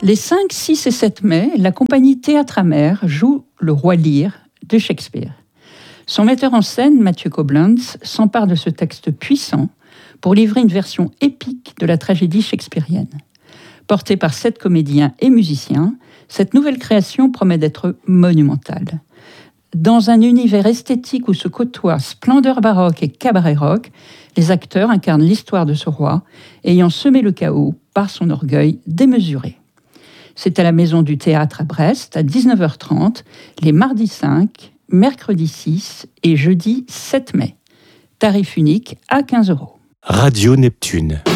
Les 5, 6 et 7 mai, la compagnie Théâtre Amer joue Le Roi Lear de Shakespeare. Son metteur en scène, Mathieu Koblenz, s'empare de ce texte puissant pour livrer une version épique de la tragédie shakespearienne. Portée par 7 comédiens et musiciens, cette nouvelle création promet d'être monumentale. Dans un univers esthétique où se côtoient splendeur baroque et cabaret rock, les acteurs incarnent l'histoire de ce roi, ayant semé le chaos par son orgueil démesuré. C'est à la Maison du Théâtre à Brest, à 19h30, les mardis 5, mercredi 6 et jeudi 7 mai. Tarif unique à 15 €. Radio Neptune.